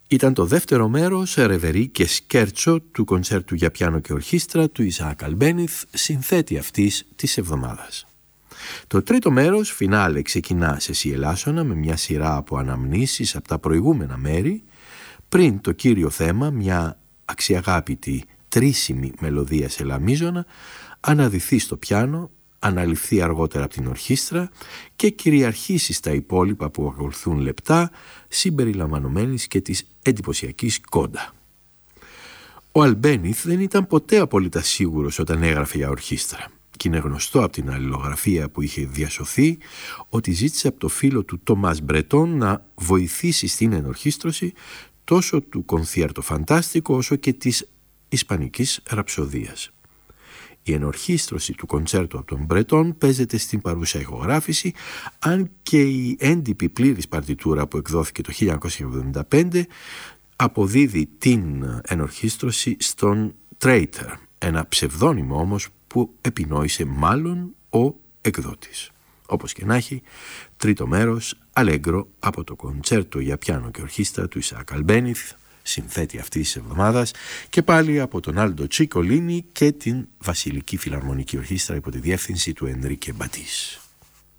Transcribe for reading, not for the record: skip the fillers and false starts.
Ήταν το δεύτερο μέρος, ρεβερί και σκέρτσο του κοντσέρτου για πιάνο και ορχήστρα του Ισαάκ Αλμπένιθ, συνθέτη αυτής της εβδομάδας. Το τρίτο μέρος, φινάλε, ξεκινά σε σι ελάσσονα με μια σειρά από αναμνήσεις από τα προηγούμενα μέρη, πριν το κύριο θέμα, μια αξιαγάπητη τρίσιμη μελωδία σε λαμίζωνα, αναδυθεί στο πιάνο, αναλυφθεί αργότερα από την ορχήστρα και κυριαρχήσει στα υπόλοιπα που ακολουθούν λεπτά, συμπεριλαμβανομένης και της εντυπωσιακής κόντα. Ο Αλμπένιθ δεν ήταν ποτέ απόλυτα σίγουρος όταν έγραφε για ορχήστρα και είναι γνωστό από την αλληλογραφία που είχε διασωθεί ότι ζήτησε από το φίλο του Τομάς Μπρετόν να βοηθήσει στην ενορχήστρωση τόσο του Κονθιέρτο Φαντάστικο όσο και της Ισπανικής Ραψοδίας. Η ενορχήστρωση του κοντσέρτου από τον Μπρετόν παίζεται στην παρούσα ηχογράφηση, αν και η έντυπη πλήρης παρτιτούρα που εκδόθηκε το 1975 αποδίδει την ενορχήστρωση στον Τρέιτερ, ένα ψευδόνυμο όμως που επινόησε μάλλον ο εκδότης. Όπως και να έχει, τρίτο μέρος, αλέγκρο από το κοντσέρτο για πιάνο και ορχήστρα του Ισαάκ Αλμπένιθ, συνθέτη αυτής της εβδομάδας, και πάλι από τον Άλντο Τσικολίνι και την Βασιλική Φιλαρμονική Ορχήστρα υπό τη διεύθυνση του Ενρίκε Μπατής.